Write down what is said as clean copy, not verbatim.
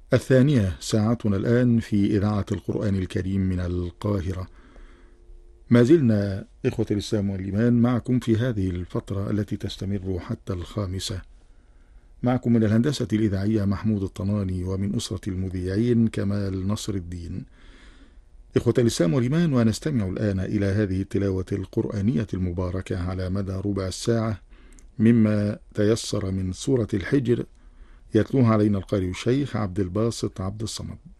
الثانية ساعتنا الآن في إذاعة القرآن الكريم من القاهرة. ما زلنا إخوة الإسلام والإيمان معكم في هذه الفترة التي تستمر حتى 5. معكم من الهندسة الإذاعية محمود الطناني، ومن أسرة المذيعين كمال نصر الدين. إخوة الإسلام والإيمان، ونستمع الآن إلى هذه التلاوة القرآنية المباركة على مدى ربع ساعة مما تيسر من سورة الحجر، يتلوها علينا القارئ الشيخ عبد الباسط عبد الصمد.